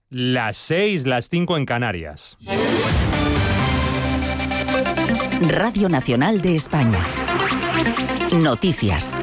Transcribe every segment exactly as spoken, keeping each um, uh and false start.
Las seis, las cinco en Canarias. Radio Nacional de España. Noticias.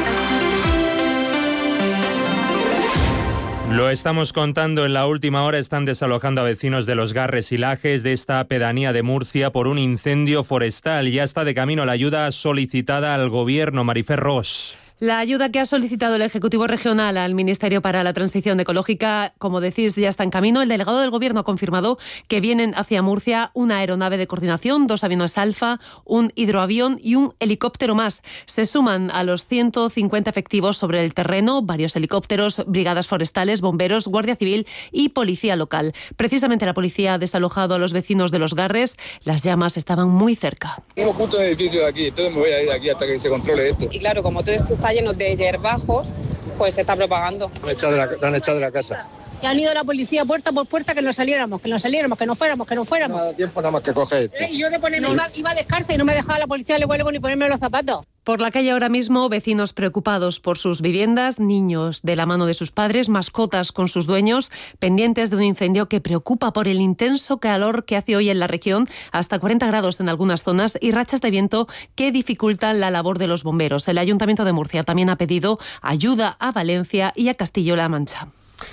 Lo estamos contando, en la última hora están desalojando a vecinos de Los Garres y Lajes de esta pedanía de Murcia por un incendio forestal. Ya está de camino la ayuda solicitada al gobierno. Marifer Ros. La ayuda que ha solicitado el Ejecutivo Regional al Ministerio para la Transición Ecológica, como decís, ya está en camino. El delegado del Gobierno ha confirmado que vienen hacia Murcia una aeronave de coordinación, dos aviones Alfa, un hidroavión y un helicóptero más. Se suman a los ciento cincuenta efectivos sobre el terreno, varios helicópteros, brigadas forestales, bomberos, Guardia Civil y policía local. Precisamente la policía ha desalojado a los vecinos de Los Garres. Las llamas estaban muy cerca. Tengo puntos de edificio de aquí, entonces me voy a ir de aquí hasta que se controle esto. Y claro, como todo esto está lleno de hierbajos, pues se está propagando. Me han echado de la, me han echado de la casa. Y han ido la policía puerta por puerta que no saliéramos, que no saliéramos, que no fuéramos, que no fuéramos. No da tiempo nada más que coger esto. Y yo de ponerme, iba, iba descalza y no me dejaba la policía, le vuelvo ni ponerme los zapatos. Por la calle ahora mismo, vecinos preocupados por sus viviendas, niños de la mano de sus padres, mascotas con sus dueños, pendientes de un incendio que preocupa por el intenso calor que hace hoy en la región, hasta cuarenta grados en algunas zonas, y rachas de viento que dificultan la labor de los bomberos. El Ayuntamiento de Murcia también ha pedido ayuda a Valencia y a Castilla-La Mancha.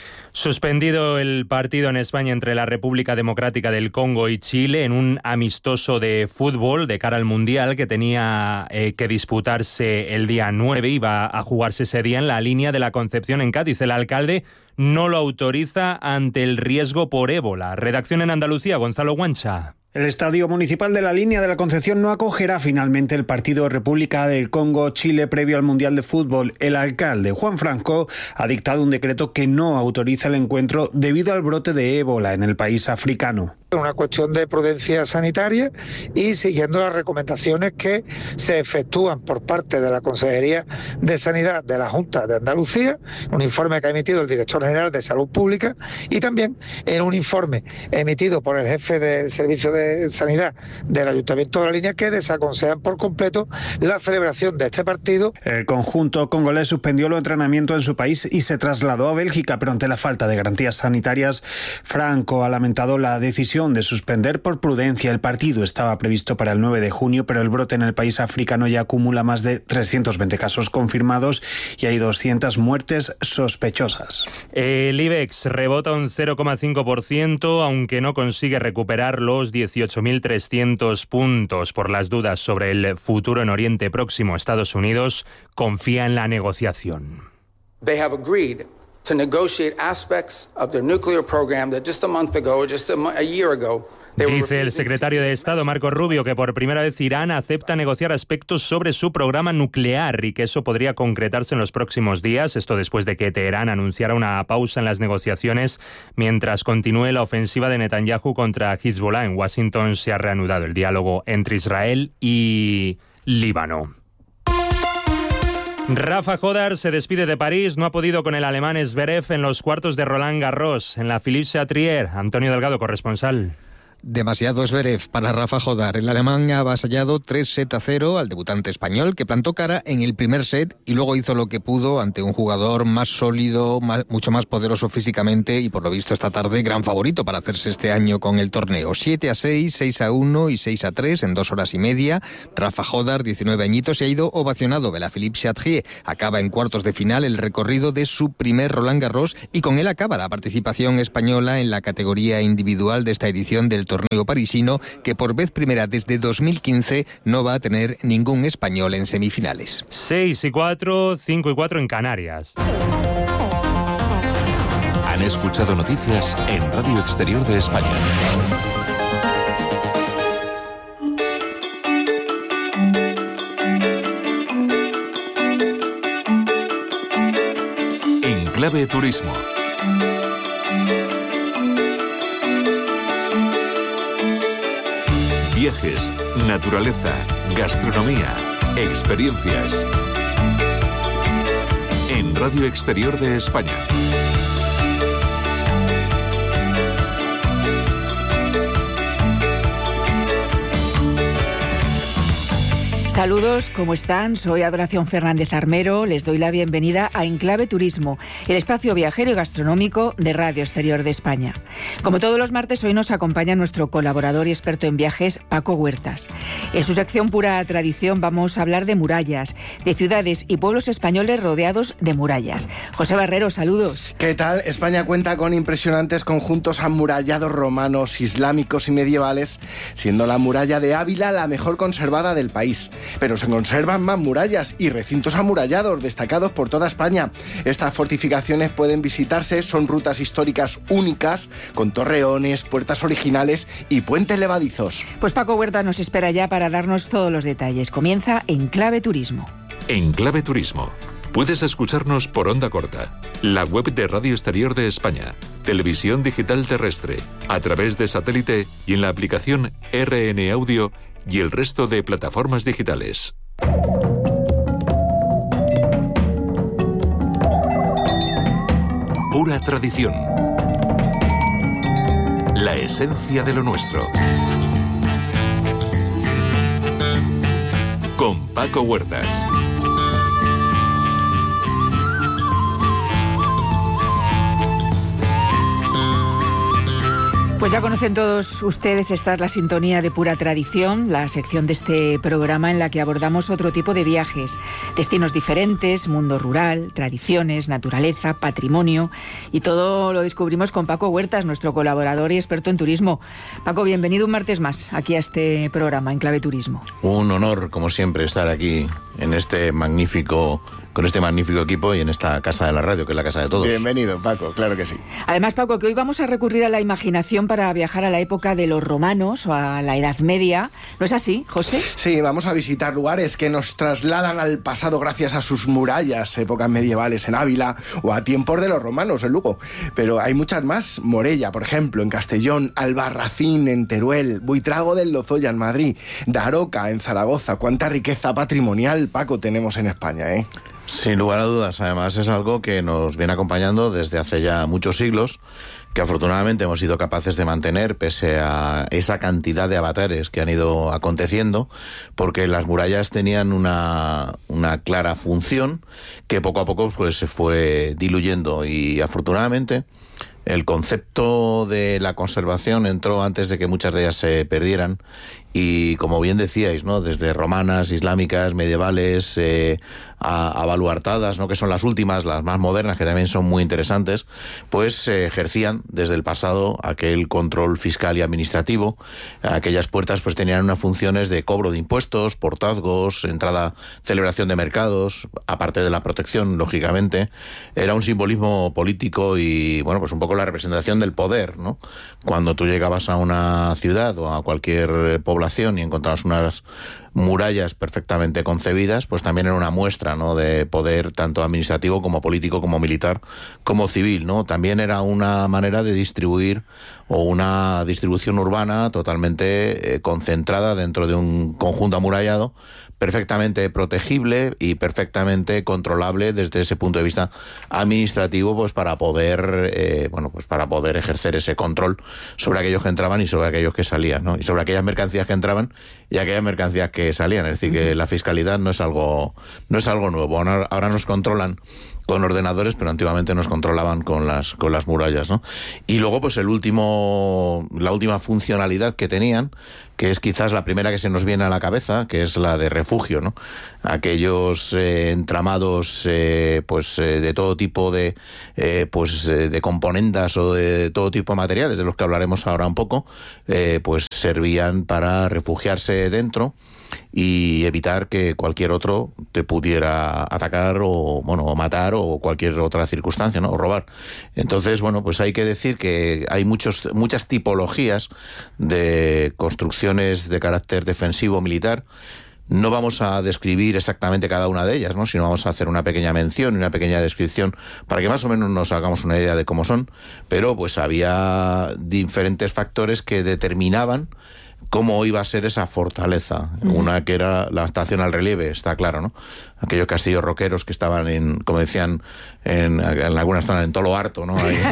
Suspendido el partido en España entre la República Democrática del Congo y Chile en un amistoso de fútbol de cara al Mundial que tenía eh, que disputarse el día nueve, iba a jugarse ese día en la línea de la Concepción en Cádiz. El alcalde no lo autoriza ante el riesgo por ébola. Redacción en Andalucía, Gonzalo Guancha. El Estadio Municipal de la Línea de la Concepción no acogerá finalmente el partido República del Congo-Chile previo al Mundial de Fútbol. El alcalde, Juan Franco, ha dictado un decreto que no autoriza el encuentro debido al brote de ébola en el país africano. Una cuestión de prudencia sanitaria y siguiendo las recomendaciones que se efectúan por parte de la Consejería de Sanidad de la Junta de Andalucía, un informe que ha emitido el director general de Salud Pública y también en un informe emitido por el jefe del Servicio de Sanidad del Ayuntamiento de la Línea, que desaconsejan por completo la celebración de este partido. El conjunto congolés suspendió los entrenamientos en su país y se trasladó a Bélgica, pero ante la falta de garantías sanitarias, Franco ha lamentado la decisión de suspender por prudencia. El partido estaba previsto para el nueve de junio, pero el brote en el país africano ya acumula más de trescientos veinte casos confirmados y hay doscientas muertes sospechosas. El IBEX rebota un cero coma cinco por ciento, aunque no consigue recuperar los dieciocho mil trescientos puntos. Por las dudas sobre el futuro en Oriente Próximo, Estados Unidos confía en la negociación. They have agreed to negotiate aspects of their nuclear program that just a month ago, just a, a year ago, dice el secretario de Estado, Marco Rubio, que por primera vez Irán acepta negociar aspectos sobre su programa nuclear y que eso podría concretarse en los próximos días. Esto después de que Teherán anunciara una pausa en las negociaciones mientras continúe la ofensiva de Netanyahu contra Hezbollah. En Washington se ha reanudado el diálogo entre Israel y Líbano. Rafa Jodar se despide de París, no ha podido con el alemán Zverev en los cuartos de Roland Garros, en la Philippe Chatrier. Antonio Delgado, corresponsal. Demasiado Zverev para Rafa Jodar. El alemán ha avasallado tres sets a cero al debutante español, que plantó cara en el primer set y luego hizo lo que pudo ante un jugador más sólido, más, mucho más poderoso físicamente y por lo visto esta tarde gran favorito para hacerse este año con el torneo. siete a seis, seis a uno y seis a tres en dos horas y media. Rafa Jodar, diecinueve añitos, se ha ido ovacionado de la Philippe Chatrier. Acaba en cuartos de final el recorrido de su primer Roland Garros y con él acaba la participación española en la categoría individual de esta edición del torneo parisino, que por vez primera desde dos mil quince no va a tener ningún español en semifinales. seis y cuatro, cinco y cuatro en Canarias. Han escuchado noticias en Radio Exterior de España. En Clave Turismo. Viajes, naturaleza, gastronomía, experiencias. En Radio Exterior de España. Saludos, ¿cómo están? Soy Adoración Fernández Armero. Les doy la bienvenida a Enclave Turismo, el espacio viajero y gastronómico de Radio Exterior de España. Como todos los martes, hoy nos acompaña nuestro colaborador y experto en viajes, Paco Huertas. En su sección Pura Tradición vamos a hablar de murallas, de ciudades y pueblos españoles rodeados de murallas. José Barrero, saludos. ¿Qué tal? España cuenta con impresionantes conjuntos amurallados romanos, islámicos y medievales, siendo la muralla de Ávila la mejor conservada del país. Pero se conservan más murallas y recintos amurallados destacados por toda España. Estas fortificaciones pueden visitarse, son rutas históricas únicas, con torreones, puertas originales y puentes levadizos. Pues Paco Huertas nos espera ya para darnos todos los detalles. Comienza Enclave Turismo. Enclave Turismo. Puedes escucharnos por onda corta, la web de Radio Exterior de España, televisión digital terrestre, a través de satélite y en la aplicación R N Audio y el resto de plataformas digitales. Pura tradición. La esencia de lo nuestro. Con Paco Huertas. Pues ya conocen todos ustedes, esta es la sintonía de Pura Tradición, la sección de este programa en la que abordamos otro tipo de viajes, destinos diferentes, mundo rural, tradiciones, naturaleza, patrimonio, y todo lo descubrimos con Paco Huertas, nuestro colaborador y experto en turismo. Paco, bienvenido un martes más aquí a este programa, Enclave Turismo. Un honor, como siempre, estar aquí en este magnífico... con este magnífico equipo y en esta casa de la radio, que es la casa de todos. Bienvenido, Paco, claro que sí. Además, Paco, que hoy vamos a recurrir a la imaginación para viajar a la época de los romanos o a la Edad Media. ¿No es así, José? Sí, vamos a visitar lugares que nos trasladan al pasado gracias a sus murallas, épocas medievales en Ávila o a tiempos de los romanos en Lugo. Pero hay muchas más. Morella, por ejemplo, en Castellón, Albarracín, en Teruel, Buitrago del Lozoya, en Madrid, Daroca, en Zaragoza. Cuánta riqueza patrimonial, Paco, tenemos en España, ¿eh? Sin lugar a dudas, además es algo que nos viene acompañando desde hace ya muchos siglos, que afortunadamente hemos sido capaces de mantener pese a esa cantidad de avatares que han ido aconteciendo, porque las murallas tenían una, una clara función que poco a poco pues se fue diluyendo, y afortunadamente el concepto de la conservación entró antes de que muchas de ellas se perdieran. Y como bien decíais, ¿no?, desde romanas, islámicas, medievales, eh, a, a baluartadas, ¿no?, que son las últimas, las más modernas, que también son muy interesantes, pues eh, ejercían desde el pasado aquel control fiscal y administrativo. Aquellas puertas pues tenían unas funciones de cobro de impuestos, portazgos, entrada, celebración de mercados, aparte de la protección, lógicamente. Era un simbolismo político y, bueno, pues un poco la representación del poder, ¿no? Cuando tú llegabas a una ciudad o a cualquier población y encontrabas unas murallas perfectamente concebidas, pues también era una muestra, ¿no?, de poder tanto administrativo como político, como militar, como civil, ¿no? También era una manera de distribuir o una distribución urbana totalmente eh, concentrada dentro de un conjunto amurallado, perfectamente protegible y perfectamente controlable desde ese punto de vista administrativo, pues para poder eh, bueno pues para poder ejercer ese control sobre aquellos que entraban y sobre aquellos que salían, ¿no? Y sobre aquellas mercancías que entraban y aquellas mercancías que salían. Es decir, que la fiscalidad no es algo no es algo nuevo. Ahora, ahora nos controlan con ordenadores, pero antiguamente nos controlaban con las con las murallas, ¿no? Y luego, pues el último la última funcionalidad que tenían, que es quizás la primera que se nos viene a la cabeza, que es la de refugio, ¿no? Aquellos eh, entramados, eh, pues eh, de todo tipo de eh, pues eh, de componendas o de todo tipo de materiales, de los que hablaremos ahora un poco, eh, pues servían para refugiarse dentro y evitar que cualquier otro te pudiera atacar o, bueno, o matar o cualquier otra circunstancia, ¿no?, o robar. Entonces, bueno, pues hay que decir que hay muchos muchas tipologías de construcciones de carácter defensivo militar. No vamos a describir exactamente cada una de ellas, ¿no?, sino vamos a hacer una pequeña mención y una pequeña descripción para que más o menos nos hagamos una idea de cómo son, pero pues había diferentes factores que determinaban cómo iba a ser esa fortaleza. Uh-huh. Una que era la adaptación al relieve, está claro, ¿no? aquellos castillos roqueros que estaban en, como decían, en, en algunas zonas, en Tolo Harto, ¿no? Ahí,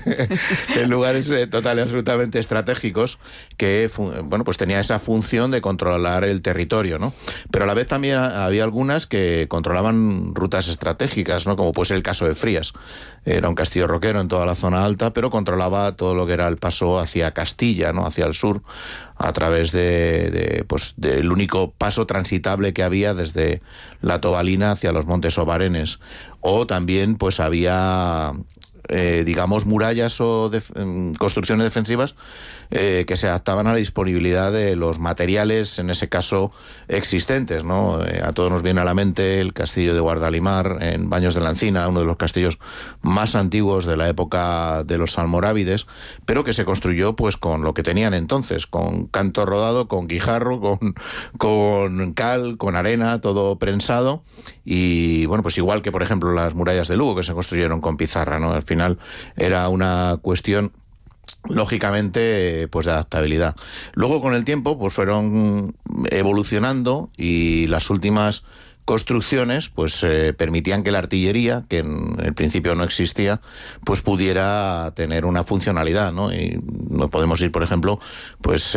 en lugares eh, total y absolutamente estratégicos que, bueno, pues tenía esa función de controlar el territorio, ¿no? Pero a la vez también había algunas que controlaban rutas estratégicas, ¿no? Como puede ser el caso de Frías. Era un castillo roquero en toda la zona alta, pero controlaba todo lo que era el paso hacia Castilla, ¿no? Hacia el sur, a través de, de pues del único paso transitable que había desde la Tobalina hacia los Montes Obarenes. O también pues había eh, digamos murallas o def- construcciones defensivas eh, que se adaptaban a la disponibilidad de los materiales, en ese caso existentes, ¿no? Eh, a todos nos viene a la mente el castillo de Guardalimar en Baños de la Encina, uno de los castillos más antiguos de la época de los almorávides, pero que se construyó pues con lo que tenían entonces, con canto rodado, con guijarro, con, con cal, con arena, todo prensado. Y bueno, pues igual que por ejemplo las murallas de Lugo, que se construyeron con pizarra, ¿no? Al final era una cuestión lógicamente pues de adaptabilidad. Luego con el tiempo pues fueron evolucionando y las últimas construcciones pues eh, permitían que la artillería, que en el principio no existía, pues pudiera tener una funcionalidad, ¿no? Y nos podemos ir, por ejemplo, pues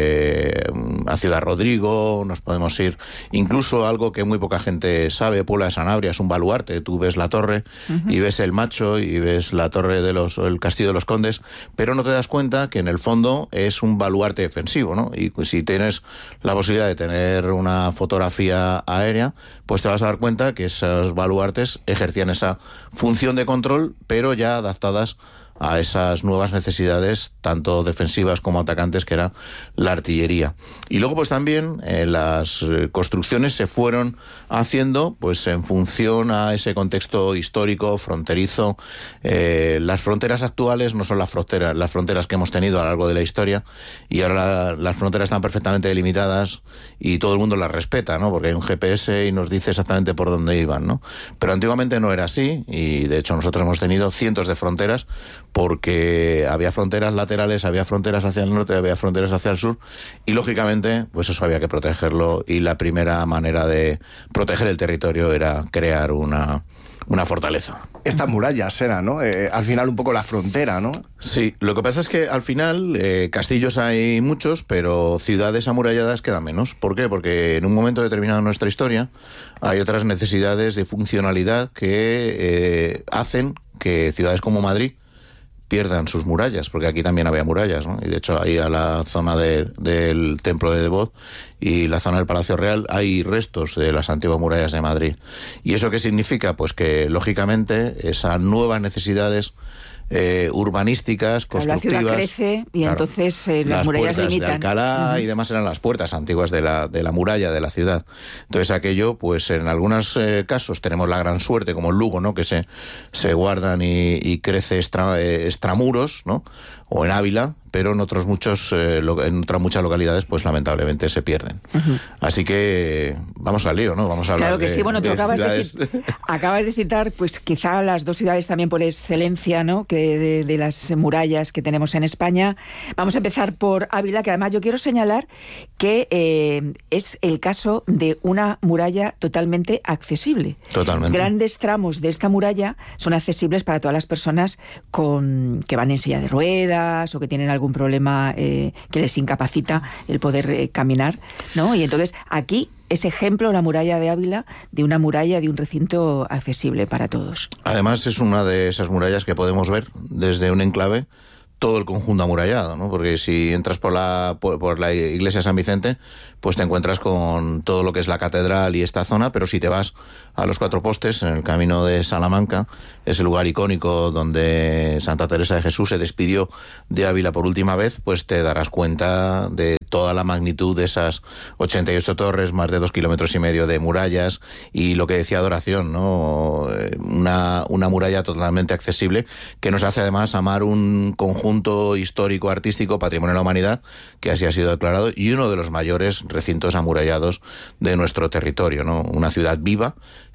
eh, a Ciudad Rodrigo, nos podemos ir incluso a algo que muy poca gente sabe, Puebla de Sanabria, es un baluarte. Tú ves la torre uh-huh. y ves el Macho y ves la torre de los, el Castillo de los Condes, pero no te das cuenta que en el fondo es un baluarte defensivo, ¿no? Y pues, si tienes la posibilidad de tener una fotografía aérea, pues te vas a dar cuenta que esos baluartes ejercían esa función de control, pero ya adaptadas a esas nuevas necesidades, tanto defensivas como atacantes, que era la artillería. Y luego pues también eh, las construcciones se fueron haciendo pues en función a ese contexto histórico, fronterizo. Eh, las fronteras actuales no son las fronteras, las fronteras que hemos tenido a lo largo de la historia, y ahora la, las fronteras están perfectamente delimitadas y todo el mundo las respeta, ¿no? Porque hay un G P S y nos dice exactamente por dónde iban, ¿no? Pero antiguamente no era así, y de hecho nosotros hemos tenido cientos de fronteras, porque había fronteras laterales, había fronteras hacia el norte, había fronteras hacia el sur, y lógicamente pues eso había que protegerlo, y la primera manera de proteger el territorio era crear una, una fortaleza. Estas murallas eran, ¿no? Eh, al final un poco la frontera, ¿no? Sí, lo que pasa es que al final eh, castillos hay muchos, pero ciudades amuralladas quedan menos. ¿Por qué? Porque en un momento determinado de nuestra historia hay otras necesidades de funcionalidad que eh, hacen que ciudades como Madrid pierdan sus murallas, porque aquí también había murallas, ¿no? Y de hecho ahí a la zona de, del templo de Devot y la zona del Palacio Real hay restos de las antiguas murallas de Madrid. ¿Y eso qué significa? Pues que lógicamente esas nuevas necesidades Eh, urbanísticas, constructivas. La ciudad crece y claro, entonces eh, las, las murallas limitan. De Alcalá uh-huh. y demás eran las puertas antiguas de la, de la muralla de la ciudad. Entonces aquello, pues en algunos eh, casos tenemos la gran suerte, como en Lugo, ¿no? Que se, se guardan y, y crece extra, eh, extramuros, ¿no? O en Ávila, pero en otros muchos, eh, lo, en otras muchas localidades, pues lamentablemente se pierden. Uh-huh. Así que vamos al lío, ¿no? Vamos a hablar Claro que de, sí. Bueno, tú de acabas ciudades. de, acabas de citar, pues quizá las dos ciudades también por excelencia, ¿no? Que de, de las murallas que tenemos en España. Vamos a empezar por Ávila, que además yo quiero señalar que eh, es el caso de una muralla totalmente accesible. Totalmente. Grandes tramos de esta muralla son accesibles para todas las personas con que van en silla de ruedas o que tienen algún problema eh, que les incapacita el poder eh, caminar, ¿no? Y entonces aquí es ejemplo la muralla de Ávila de una muralla, de un recinto accesible para todos. Además es una de esas murallas que podemos ver desde un enclave todo el conjunto amurallado, ¿no? Porque si entras por la por, por la iglesia de San Vicente, pues te encuentras con todo lo que es la catedral y esta zona, pero si te vas a los Cuatro Postes, en el camino de Salamanca, es el lugar icónico donde Santa Teresa de Jesús se despidió de Ávila por última vez, pues te darás cuenta de toda la magnitud de esas ochenta y ocho torres, más de dos kilómetros y medio de murallas, y lo que decía Adoración, ¿no? Una, una muralla totalmente accesible, que nos hace además amar un conjunto histórico, artístico, patrimonio de la humanidad, que así ha sido declarado, y uno de los mayores recintos amurallados de nuestro territorio, ¿no? Una ciudad viva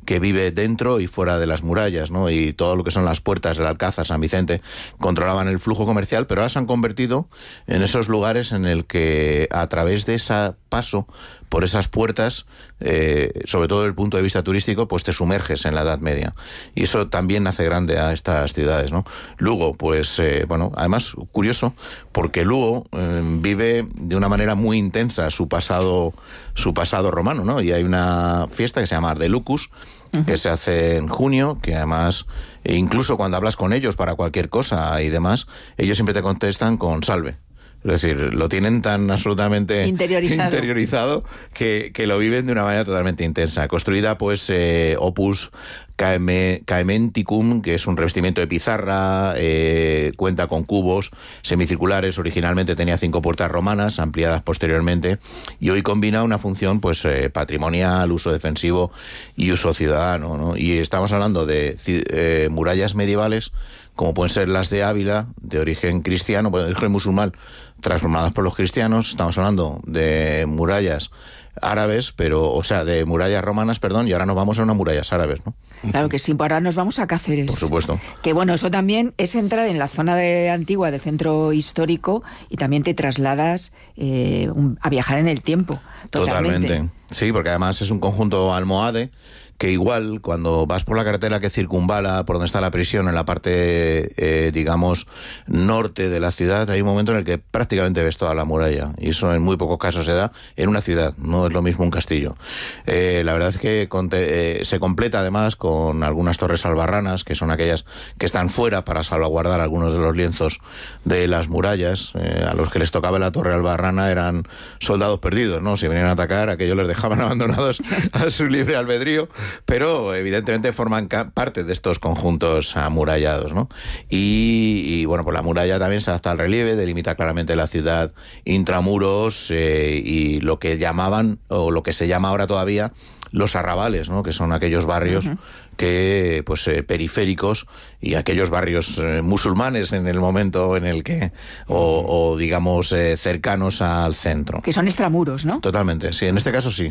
que vive dentro y fuera de las murallas, ¿no? Y todo lo que son las puertas del Alcázar, San Vicente, controlaban el flujo comercial, pero ahora se han convertido en esos lugares en el que a través de ese paso por esas puertas, eh, sobre todo desde el punto de vista turístico, pues te sumerges en la Edad Media. Y eso también hace grande a estas ciudades, ¿no? Lugo, pues, eh, bueno, además, curioso, porque Lugo eh, vive de una manera muy intensa su pasado, su pasado romano, ¿no? Y hay una fiesta que se llama Ardelucus, uh-huh, que se hace en junio, que además, e incluso cuando hablas con ellos para cualquier cosa y demás, ellos siempre te contestan con salve. Es decir, lo tienen tan absolutamente interiorizado, interiorizado que, que lo viven de una manera totalmente intensa. Construida, pues, eh, Opus Caeme, Caementicum, que es un revestimiento de pizarra, eh, cuenta con cubos semicirculares. Originalmente tenía cinco puertas romanas, ampliadas posteriormente, y hoy combina una función, pues, eh, patrimonial, uso defensivo y uso ciudadano, ¿no? Y estamos hablando de eh, murallas medievales, como pueden ser las de Ávila, de origen cristiano, de origen musulmán, transformadas por los cristianos. Estamos hablando de murallas árabes, pero, o sea, de murallas romanas, perdón, y ahora nos vamos a unas murallas árabes, ¿no? Claro que sí, ahora nos vamos a Cáceres. Por supuesto. Que bueno, eso también es entrar en la zona de antigua del centro histórico y también te trasladas eh, un, a viajar en el tiempo. Totalmente. Totalmente. Sí, porque además es un conjunto almohade que igual cuando vas por la carretera que circunvala por donde está la prisión, en la parte, eh, digamos, norte de la ciudad, hay un momento en el que prácticamente ves toda la muralla, y eso en muy pocos casos se da en una ciudad, no es lo mismo un castillo. Eh, la verdad es que conte, eh, se completa además con algunas torres albarranas, que son aquellas que están fuera para salvaguardar algunos de los lienzos de las murallas. Eh, a los que les tocaba la torre albarrana eran soldados perdidos, ¿no? Si venían a atacar, aquellos les dejaban abandonados a su libre albedrío, pero evidentemente forman parte de estos conjuntos amurallados, ¿no? Y, y bueno, pues la muralla también se adapta al relieve, delimita claramente la ciudad intramuros eh, y lo que llamaban, o lo que se llama ahora todavía, los arrabales, ¿no? Que son aquellos barrios uh-huh. que, pues, eh, periféricos, y aquellos barrios eh, musulmanes en el momento en el que, o, o digamos, eh, cercanos al centro. Que son extramuros, ¿no? Totalmente, sí, en este caso sí.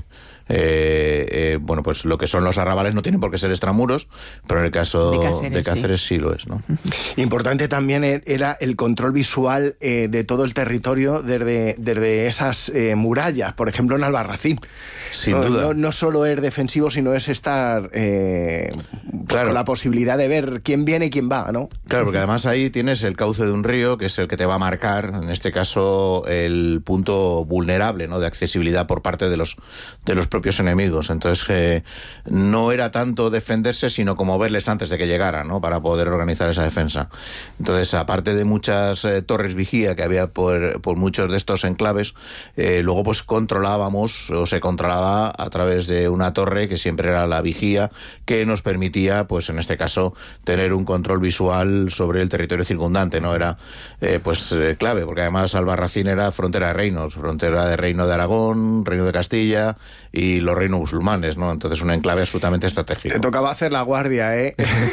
Eh, eh, bueno, pues lo que son los arrabales no tienen por qué ser extramuros, pero en el caso de Cáceres, de Cáceres sí. sí lo es, ¿no? Importante también era el control visual eh, de todo el territorio desde, desde esas eh, murallas, por ejemplo en Albarracín. Sin no, duda. No, no solo es defensivo, sino es estar eh, claro. con la posibilidad de ver quién viene y quién va, ¿no? Claro, porque además ahí tienes el cauce de un río, que es el que te va a marcar, en este caso, el punto vulnerable, ¿no? De accesibilidad por parte de los de los propios enemigos. Entonces, eh, no era tanto defenderse, sino como verles antes de que llegaran, ¿no? Para poder organizar esa defensa. Entonces, aparte de muchas eh, torres vigía que había por, por muchos de estos enclaves, eh, luego pues controlábamos, o se controlaba a través de una torre que siempre era la vigía, que nos permitía, pues en este caso, tener un control visual sobre el territorio circundante, ¿no? Era eh, pues eh, clave, porque además Albarracín era frontera de reinos, frontera de Reino de Aragón, Reino de Castilla y los reinos musulmanes, ¿no? Entonces un enclave absolutamente estratégico. Te tocaba hacer la guardia, ¿eh?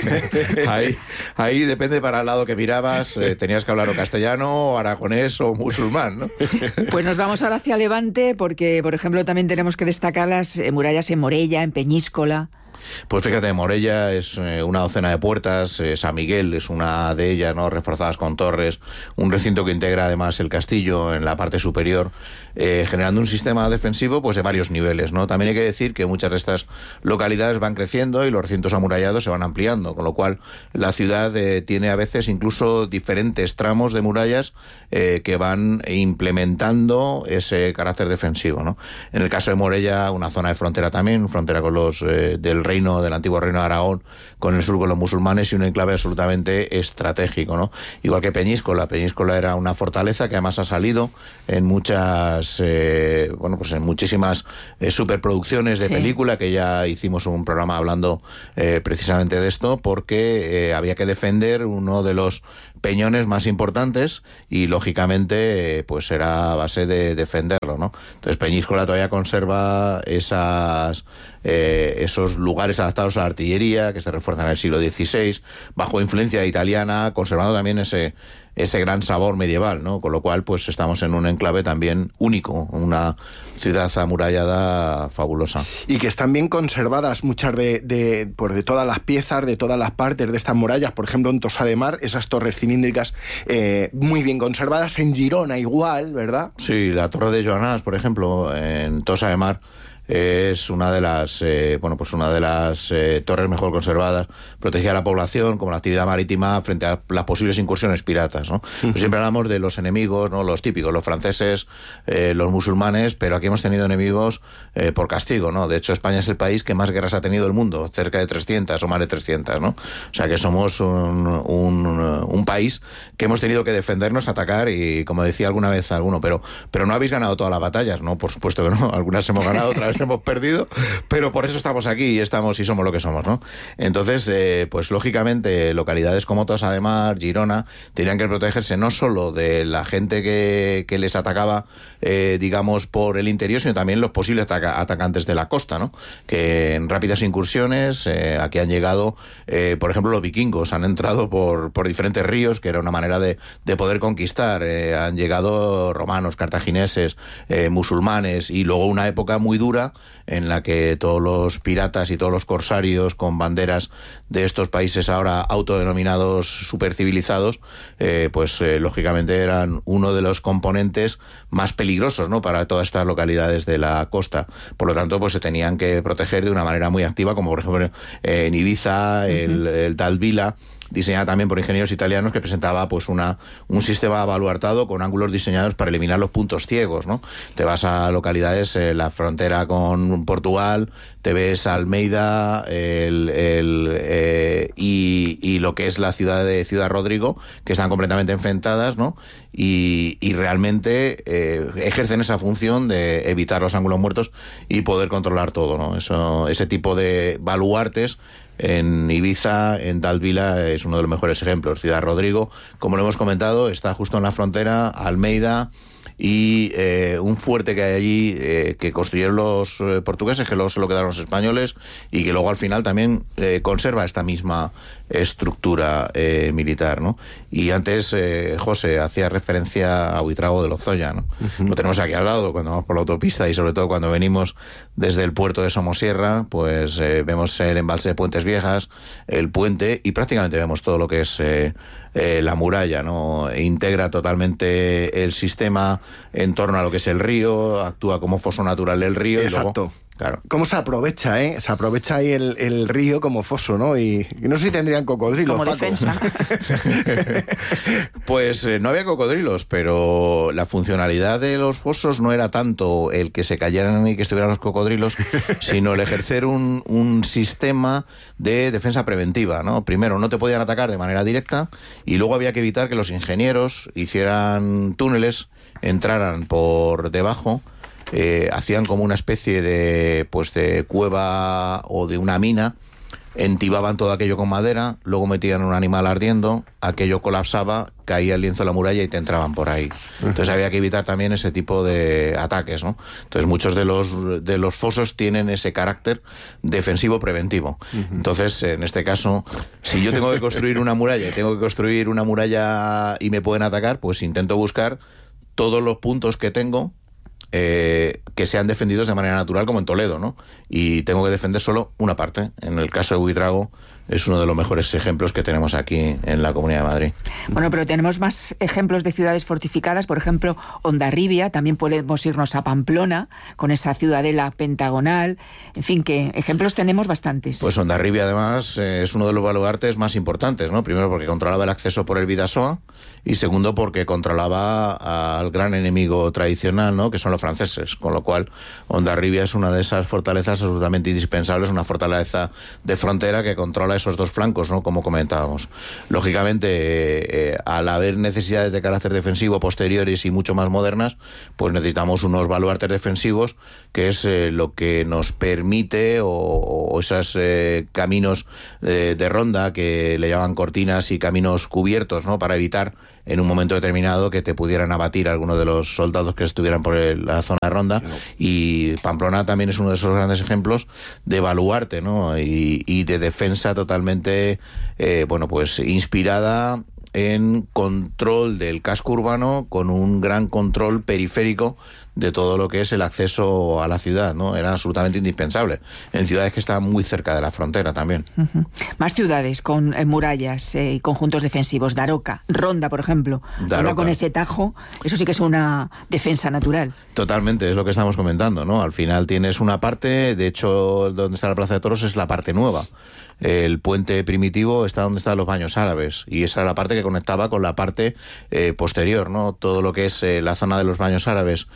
ahí, ahí depende para el lado que mirabas, eh, tenías que hablar o castellano, o aragonés o musulmán, ¿no? Pues nos vamos ahora hacia Levante, porque, por ejemplo, también tenemos que destacar las eh, murallas en Morella, en Peñíscola. Pues fíjate, Morella es eh, una docena de puertas, eh, San Miguel es una de ellas, ¿no? Reforzadas con torres, un recinto que integra además el castillo en la parte superior, eh, generando un sistema defensivo pues de varios niveles, ¿no? También hay que decir que muchas de estas localidades van creciendo y los recintos amurallados se van ampliando, con lo cual la ciudad eh, tiene a veces incluso diferentes tramos de murallas eh, que van implementando ese carácter defensivo, ¿no? En el caso de Morella, una zona de frontera también, frontera con los eh, del reino del antiguo reino de Aragón, con el sur con los musulmanes, y un enclave absolutamente estratégico, ¿no? Igual que Peñíscola. Peñíscola era una fortaleza que además ha salido en muchas, eh, bueno, pues en muchísimas eh, superproducciones de sí. película, que ya hicimos un programa hablando eh, precisamente de esto, porque eh, había que defender uno de los peñones más importantes y lógicamente eh, pues era a base de defenderlo, ¿no? Entonces Peñíscola todavía conserva esas eh, esos lugares adaptados a la artillería que se refuerzan en el siglo dieciséis bajo influencia italiana, conservando también ese ese gran sabor medieval, ¿no? Con lo cual, pues estamos en un enclave también único, una ciudad amurallada fabulosa. Y que están bien conservadas muchas de, de, pues de todas las piezas, de todas las partes de estas murallas. Por ejemplo, en Tossa de Mar, esas torres cilíndricas eh, muy bien conservadas. En Girona igual, ¿verdad? Sí, la torre de Joanás, por ejemplo, en Tossa de Mar, es una de las eh, bueno pues una de las eh, torres mejor conservadas, protegía a la población como la actividad marítima frente a las posibles incursiones piratas, ¿no? Uh-huh. Pues siempre hablamos de los enemigos, ¿no? Los típicos, los franceses, eh, los musulmanes, pero aquí hemos tenido enemigos eh, por castigo, ¿no? De hecho, España es el país que más guerras ha tenido del mundo, cerca de trescientas o más de trescientas, ¿no? O sea que somos un, un, un país que hemos tenido que defendernos, atacar y, como decía alguna vez alguno, pero pero no habéis ganado todas las batallas, ¿no? Por supuesto que no, algunas hemos ganado, otras hemos perdido, pero por eso estamos aquí y estamos y somos lo que somos, ¿no? Entonces, eh, pues lógicamente, localidades como Tossa de Mar, Girona, tenían que protegerse no solo de la gente que, que les atacaba, eh, digamos, por el interior, sino también los posibles ataca- atacantes de la costa, ¿no? Que en rápidas incursiones, eh, aquí han llegado, eh, por ejemplo, los vikingos, han entrado por, por diferentes ríos, que era una manera de, de poder conquistar, eh, han llegado romanos, cartagineses, eh, musulmanes, y luego una época muy dura en la que todos los piratas y todos los corsarios con banderas de estos países ahora autodenominados supercivilizados, eh, pues eh, lógicamente eran uno de los componentes más peligrosos, ¿no? Para todas estas localidades de la costa. Por lo tanto, pues se tenían que proteger de una manera muy activa, como por ejemplo eh, en Ibiza, el, uh-huh. el Tal Vila, diseñada también por ingenieros italianos, que presentaba pues una un sistema baluartado con ángulos diseñados para eliminar los puntos ciegos, ¿no? Te vas a localidades, eh, la frontera con Portugal, te ves Almeida el, el, eh, y, y lo que es la ciudad de Ciudad Rodrigo, que están completamente enfrentadas, ¿no? Y, y realmente eh, ejercen esa función de evitar los ángulos muertos y poder controlar todo, ¿no? Eso, ese tipo de baluartes en Ibiza, en Tal Vila, es uno de los mejores ejemplos. Ciudad Rodrigo, como lo hemos comentado, está justo en la frontera, Almeida, y eh, un fuerte que hay allí eh, que construyeron los eh, portugueses, que luego se lo quedaron los españoles, y que luego al final también eh, conserva esta misma estructura eh, militar, ¿no? Y antes eh, José hacía referencia a Buitrago de Lozoya, ¿no? Uh-huh. Lo tenemos aquí al lado cuando vamos por la autopista, y sobre todo cuando venimos desde el puerto de Somosierra, pues eh, vemos el embalse de Puentes Viejas, el puente, y prácticamente vemos todo lo que es eh, eh, la muralla, ¿no? E integra totalmente el sistema en torno a lo que es el río, actúa como foso natural del río. Exacto. Y luego, claro. ¿Cómo se aprovecha, eh? Se aprovecha ahí el, el río como foso, ¿no? Y, y no sé si tendrían cocodrilos, como Paco. Defensa. Pues eh, no había cocodrilos, pero la funcionalidad de los fosos no era tanto el que se cayeran y que estuvieran los cocodrilos, sino el ejercer un, un sistema de defensa preventiva, ¿no? Primero, no te podían atacar de manera directa, y luego había que evitar que los ingenieros hicieran túneles, entraran por debajo. Eh, hacían como una especie de pues de cueva o de una mina, entibaban todo aquello con madera, luego metían un animal ardiendo, aquello colapsaba, caía el lienzo de la muralla y te entraban por ahí. Entonces había que evitar también ese tipo de ataques, ¿no? Entonces muchos de los de los fosos tienen ese carácter defensivo preventivo. Entonces, en este caso, si yo tengo que construir una muralla y tengo que construir una muralla y me pueden atacar, pues intento buscar todos los puntos que tengo Eh, que sean defendidos de manera natural, como en Toledo, ¿no? Y tengo que defender solo una parte. En el caso de Buitrago es uno de los mejores ejemplos que tenemos aquí en la Comunidad de Madrid. Bueno, pero tenemos más ejemplos de ciudades fortificadas, por ejemplo, Hondarribia, también podemos irnos a Pamplona, con esa ciudadela pentagonal, en fin, que ejemplos tenemos bastantes. Pues Hondarribia, además, eh, es uno de los baluartes más importantes, ¿no? Primero porque controlaba el acceso por el Bidasoa, y segundo porque controlaba al gran enemigo tradicional, ¿no? Que son los franceses, con lo cual Hondarribia es una de esas fortalezas absolutamente indispensables, una fortaleza de frontera que controla esos dos flancos, ¿no? Como comentábamos. Lógicamente, eh, al haber necesidades de carácter defensivo posteriores y mucho más modernas, pues necesitamos unos baluartes defensivos, que es eh, lo que nos permite, o, o esos eh, caminos eh, de ronda que le llaman cortinas y caminos cubiertos, ¿no? Para evitar en un momento determinado que te pudieran abatir algunos de los soldados que estuvieran por el, la zona de ronda. Y Pamplona también es uno de esos grandes ejemplos de baluarte, ¿no? Y, y de defensa totalmente, eh, bueno, pues inspirada en control del casco urbano con un gran control periférico de todo lo que es el acceso a la ciudad, ¿no? Era absolutamente indispensable en ciudades que estaban muy cerca de la frontera también. Uh-huh. Más ciudades con eh, murallas y eh, conjuntos defensivos. Daroca, Ronda, por ejemplo. Daroca. Ahora con ese Tajo, eso sí que es una defensa natural. Totalmente, es lo que estamos comentando, ¿no? Al final tienes una parte, de hecho, donde está la Plaza de Toros es la parte nueva. El puente primitivo está donde están los baños árabes y esa era la parte que conectaba con la parte eh, posterior, ¿no? Todo lo que es eh, la zona de los baños árabes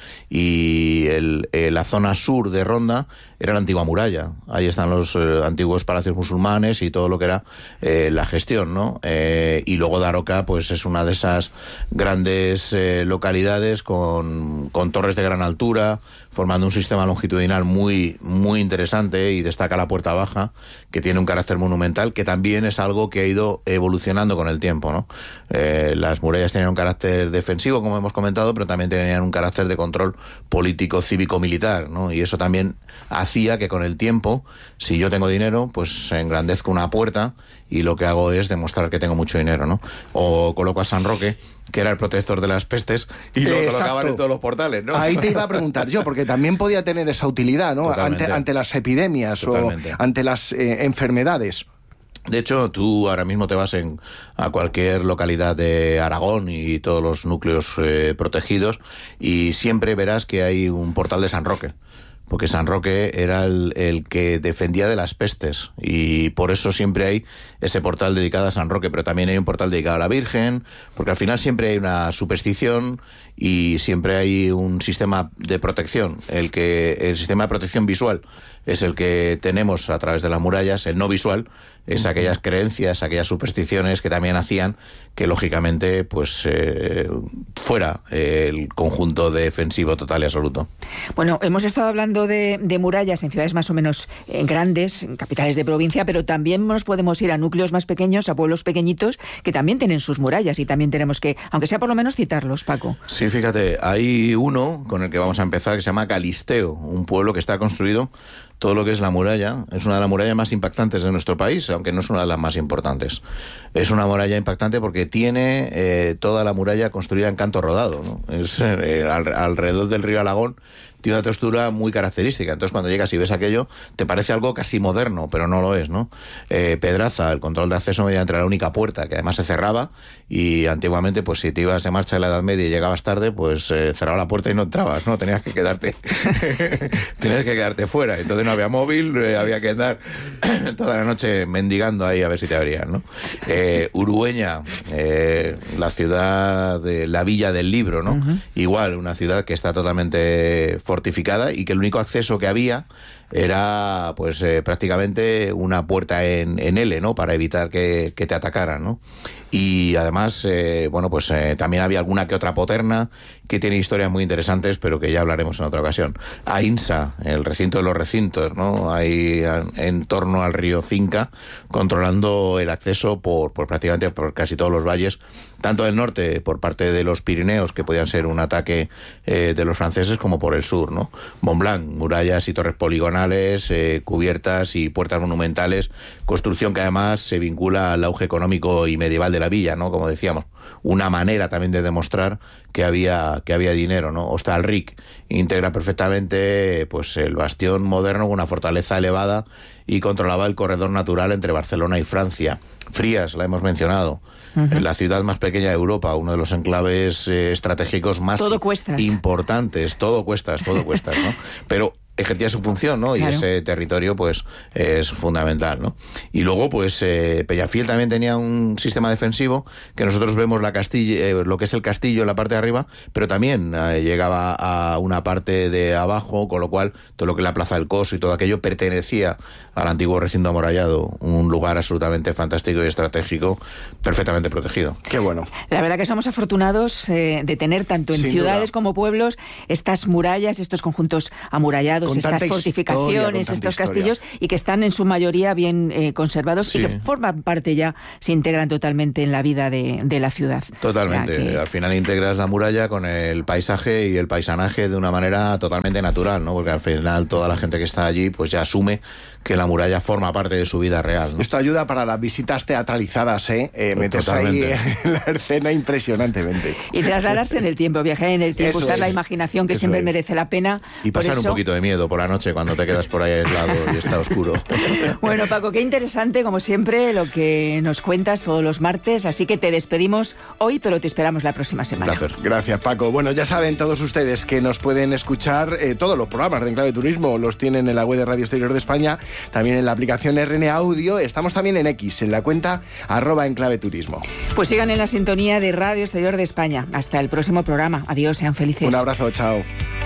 y el, eh, la zona sur de Ronda era la antigua muralla. Ahí están los eh, antiguos palacios musulmanes y todo lo que era eh, la gestión, ¿no? Eh, y luego Daroca, pues es una de esas grandes eh, localidades con, con torres de gran altura, formando un sistema longitudinal muy, muy interesante, y destaca la Puerta Baja, que tiene un carácter monumental, que también es algo que ha ido evolucionando con el tiempo, ¿no? Eh, las murallas tenían un carácter defensivo, como hemos comentado, pero también tenían un carácter de control político, cívico-militar, ¿no? Y eso también hacía que con el tiempo, si yo tengo dinero, pues engrandezco una puerta y lo que hago es demostrar que tengo mucho dinero, ¿no? O coloco a San Roque, que era el protector de las pestes, y lo Exacto. colocaban en todos los portales, ¿no? Ahí te iba a preguntar yo, porque también podía tener esa utilidad, ¿no? Ante, ante las epidemias Totalmente. o ante las eh, enfermedades. De hecho, tú ahora mismo te vas en, a cualquier localidad de Aragón y todos los núcleos eh, protegidos y siempre verás que hay un portal de San Roque. Porque San Roque era el, el que defendía de las pestes y por eso siempre hay ese portal dedicado a San Roque, pero también hay un portal dedicado a la Virgen, porque al final siempre hay una superstición y siempre hay un sistema de protección. El que el sistema de protección visual es el que tenemos a través de las murallas, el no visual es aquellas creencias, aquellas supersticiones que también hacían que lógicamente pues eh, fuera eh, el conjunto defensivo total y absoluto. Bueno, hemos estado hablando de, de murallas en ciudades más o menos eh, grandes, en capitales de provincia, pero también nos podemos ir a núcleos más pequeños, a pueblos pequeñitos que también tienen sus murallas y también tenemos que, aunque sea por lo menos, citarlos, Paco. Sí, fíjate, hay uno con el que vamos a empezar que se llama Calisteo, un pueblo que está construido todo lo que es la muralla. Es una de las murallas más impactantes de nuestro país, aunque no es una de las más importantes. Es una muralla impactante porque tiene eh, toda la muralla construida en canto rodado, ¿no? Es eh, al, alrededor del río Alagón. Tiene una textura muy característica. Entonces, cuando llegas y ves aquello, te parece algo casi moderno, pero no lo es, ¿no? Eh, Pedraza, el control de acceso mediante la única puerta, que además se cerraba, y antiguamente, pues si te ibas de marcha en la Edad Media y llegabas tarde, pues eh, cerraba la puerta y no entrabas, ¿no? Tenías que quedarte tenías que quedarte fuera. Entonces no había móvil, eh, había que andar toda la noche mendigando ahí a ver si te abrían, ¿no? Eh, Urueña, eh, la ciudad de la Villa del Libro, ¿no? Uh-huh. Igual, una ciudad que está totalmente fortificada y que el único acceso que había era pues eh, prácticamente una puerta en, en L, ¿no? Para evitar que, que te atacaran, ¿no? Y además, eh, bueno, pues eh, también había alguna que otra poterna que tiene historias muy interesantes, pero que ya hablaremos en otra ocasión. Ainsa, el recinto de los recintos, ¿no? Ahí en torno al río Cinca, controlando el acceso por, por prácticamente por casi todos los valles, tanto del norte por parte de los Pirineos, que podían ser un ataque eh, de los franceses, como por el sur, ¿no? Montblanc, murallas y torres poligonales, eh, cubiertas y puertas monumentales, construcción que además se vincula al auge económico y medieval de la villa, ¿no? Como decíamos, una manera también de demostrar que había que había dinero, ¿no? Hostalric integra perfectamente pues el bastión moderno con una fortaleza elevada y controlaba el corredor natural entre Barcelona y Francia. Frías, la hemos mencionado, uh-huh. La ciudad más pequeña de Europa, uno de los enclaves eh, estratégicos más todo cuestas. importantes, todo cuestas, todo cuestas, ¿no? Pero ejercía su función, ¿no? Claro. Y ese territorio, pues, es fundamental, ¿no? Y luego, pues, eh, Peñafiel también tenía un sistema defensivo que nosotros vemos la Castilla, eh, lo que es el castillo en la parte de arriba, pero también eh, llegaba a una parte de abajo, con lo cual todo lo que es la Plaza del Coso y todo aquello pertenecía al antiguo recinto amurallado, un lugar absolutamente fantástico y estratégico, perfectamente protegido. Qué bueno. La verdad que somos afortunados eh, de tener tanto en Sin ciudades duda. como pueblos estas murallas, estos conjuntos amurallados todas estas fortificaciones, historia, estos castillos, historia. y que están en su mayoría bien eh, conservados sí. y que forman parte ya, se integran totalmente en la vida de, de la ciudad. Totalmente. O sea que... Al final integras la muralla con el paisaje y el paisanaje de una manera totalmente natural, ¿no? Porque al final toda la gente que está allí pues ya asume que la muralla forma parte de su vida real, ¿no? Esto ayuda para las visitas teatralizadas, ¿eh? eh metes Totalmente. ahí en la escena impresionantemente. Y trasladarse en el tiempo, viajar en el tiempo, eso usar es. la imaginación, que eso siempre es. merece la pena. Y pasar eso... un poquito de miedo por la noche cuando te quedas por ahí aislado y está oscuro. Bueno, Paco, qué interesante, como siempre, lo que nos cuentas todos los martes, así que te despedimos hoy, pero te esperamos la próxima semana. Un placer. Gracias, Paco. Bueno, ya saben todos ustedes que nos pueden escuchar, eh, todos los programas de Enclave Turismo los tienen en la web de Radio Exterior de España, también en la aplicación R N A Audio, estamos también en X, en la cuenta arroba Enclave Turismo. Pues sigan en la sintonía de Radio Exterior de España. Hasta el próximo programa. Adiós, sean felices. Un abrazo, chao.